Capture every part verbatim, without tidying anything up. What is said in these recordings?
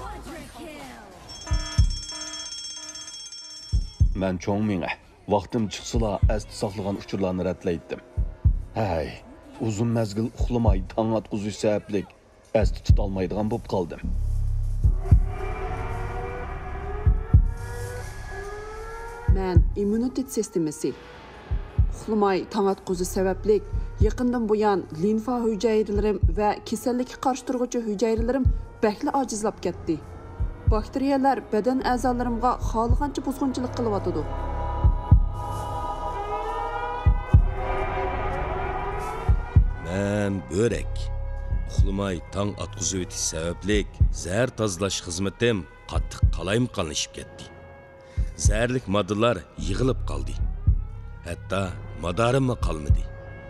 Men cho'ng minga vaqtim chiqsila asti saqlagan uchurlarni ratlaydim. Hay, uzun mezgil uxlamay tong atquzish sabablik asti tutolmaydigan bo'lib qoldim. Men immunitet sistemasi uxlamay tong atquzish sabablik yaqindan buyon limfa hujayralarim va kasallikka qarshi turuvchi hujayralarim bakli ojizlab ketdi. Bakteriyalar badan a'zolarimga xohlagancha buzg'unchilik qilyotidi. Men börek. Uxlamay tong atqizib o'tish sabablik zahar tozalash xizmatim qattiq qalaymqonlashib ketdi. Zaharlik moddalar yig'ilib qoldi. Hatto madorim qolmadi.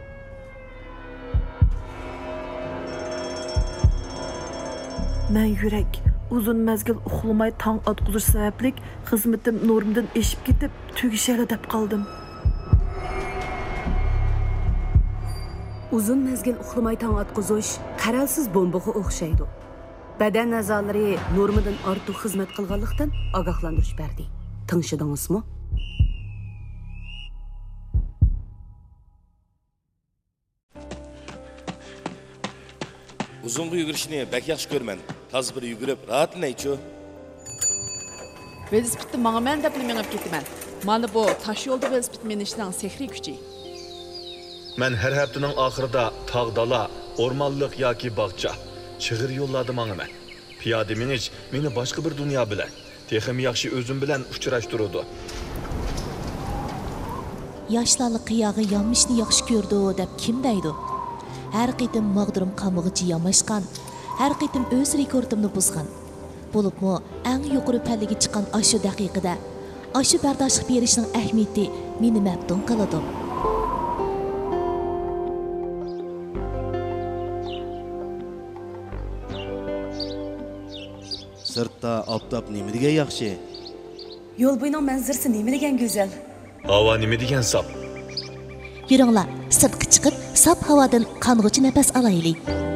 Men yurak uzun mezgil uxlamay tong atquzish sabablik xizmatim normdan eshib ketib, tugishali deb qoldim. Uzun mezgil uxlamay tong atquzish qaralsiz bombaga o'xshaydi. Badan a'zolari normadan ortiq xizmat qilganlikdan ogohlantirish berdi. Tinglashdingizmi? Uzunga yugurishni bak yaxshi ko'rman. Taz bir yugurib, rahatlanaychu. Velosipedni menga men deb minib ketaman. Mana bu tosh yo'lda velosiped minishning sehriy kuchi. Men har haftaning oxirida tog' dala, o'rmonlik yoki bog'cha, chig'ir yo'llarda mengaman. Piyoda minish meni boshqa bir dunyo bilan, texim yaxshi o'zim bilan uchrashtirdi. Yoshlarni qiyog'i yomishni yaxshi ko'rdi deb kim deydi? Her qitim mağdurum qamıgıcı yamaşqan, her qitim öz rekordimni buzgan. Bolup mu, eng yuqori palliga chiqqan aşı daqiqida, aşı bardoshlik berishning ahamiyati meni mabdun qiladi. Sirtda oftob nima degan yaxshi? Yo'l bo'yining manzarasi nima degan go'zal? Havo nima degan sap? Yuringlar, sirtqa chiqib, sap havodan qong'uchi nafas alaylik.